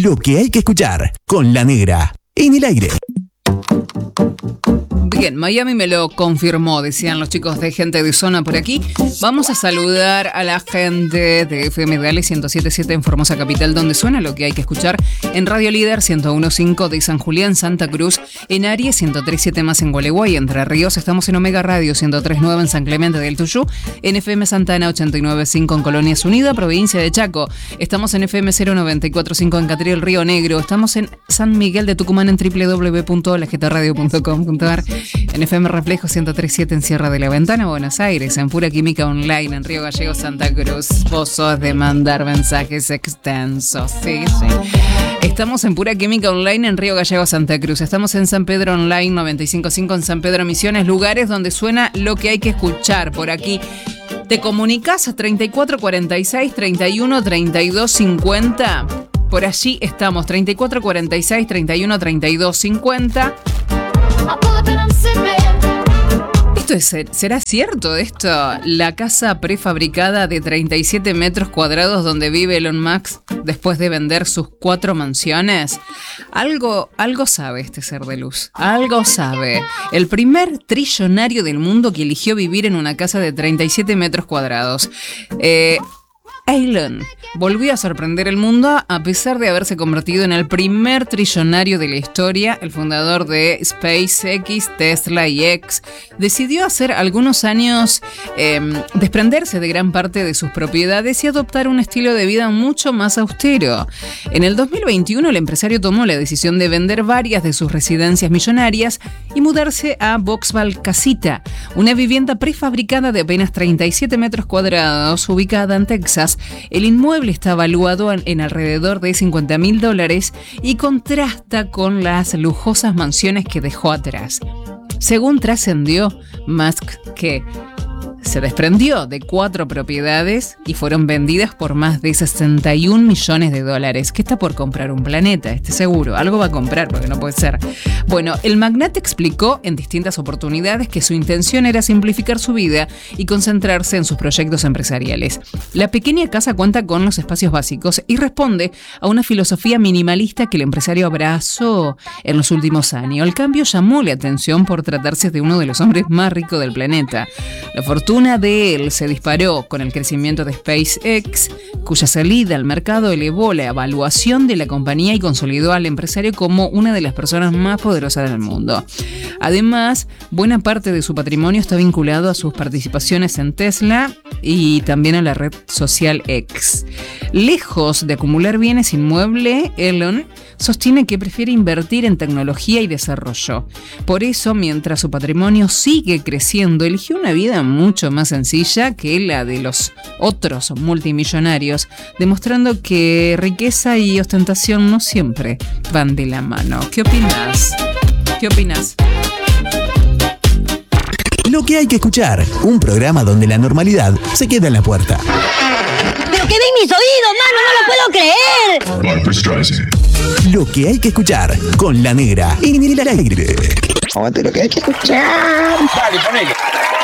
Lo que hay que escuchar con La Negra en el aire. Bien, Miami me lo confirmó, decían los chicos de Gente de Zona por aquí. Vamos a saludar a la gente de FM Dale 107.7 en Formosa Capital, donde suena lo que hay que escuchar, en Radio Líder 101.5 de San Julián, Santa Cruz, en Aries 103.7 más en Gualeguay, Entre Ríos. Estamos en Omega Radio 103.9 en San Clemente del Tuyú, en FM Santana 89.5 en Colonias Unidas, provincia de Chaco. Estamos en FM 094.5 en Catriel, Río Negro. Estamos en San Miguel de Tucumán en www.lagtradio.com.ar. En FM Reflejo 103.7 en Sierra de la Ventana, Buenos Aires. En Pura Química Online en Río Gallegos, Santa Cruz. Vos sos de mandar mensajes extensos. Sí. Estamos en Pura Química Online en Río Gallegos, Santa Cruz. Estamos en San Pedro Online 95.5 en San Pedro Misiones. Lugares donde suena lo que hay que escuchar. Por aquí te comunicas a 3446 31 32 50. Por allí estamos, 3446 31 32 50. ¿Será cierto esto? La casa prefabricada de 37 metros cuadrados donde vive Elon Musk después de vender sus 4 mansiones. Algo sabe este ser de luz. Algo sabe. El primer trillonario del mundo que eligió vivir en una casa de 37 metros cuadrados. Elon volvió a sorprender el mundo a pesar de haberse convertido en el primer trillonario de la historia. El fundador de SpaceX, Tesla y X decidió hace algunos años desprenderse de gran parte de sus propiedades y adoptar un estilo de vida mucho más austero. En el 2021 el empresario tomó la decisión de vender varias de sus residencias millonarias y mudarse a Vauxhall Casita, una vivienda prefabricada de apenas 37 metros cuadrados ubicada en Texas. El inmueble está valuado en alrededor de $50,000 y contrasta con las lujosas mansiones que dejó atrás. Según trascendió, Musk que se desprendió de 4 propiedades y fueron vendidas por más de $61 millones. ¿Qué está por comprar? Un planeta, seguro. Algo va a comprar porque no puede ser. Bueno, el magnate explicó en distintas oportunidades que su intención era simplificar su vida y concentrarse en sus proyectos empresariales. La pequeña casa cuenta con los espacios básicos y responde a una filosofía minimalista que el empresario abrazó en los últimos años. El cambio llamó la atención por tratarse de uno de los hombres más ricos del planeta. La fortuna de él se disparó con el crecimiento de SpaceX, cuya salida al mercado elevó la evaluación de la compañía y consolidó al empresario como una de las personas más poderosas del mundo. Además, buena parte de su patrimonio está vinculado a sus participaciones en Tesla y también a la red social X. Lejos de acumular bienes inmuebles, Elon sostiene que prefiere invertir en tecnología y desarrollo. Por eso, mientras su patrimonio sigue creciendo, eligió una vida mucho más sencilla que la de los otros multimillonarios, demostrando que riqueza y ostentación no siempre van de la mano. ¿Qué opinas? ¿Qué opinas? Lo que hay que escuchar, un programa donde la normalidad se queda en la puerta. ¡Pero qué ven mis oídos, mano! ¡No lo puedo creer! Lo que hay que escuchar con La Negra en el aire. Aguante lo que hay que escuchar. Dale, ponele.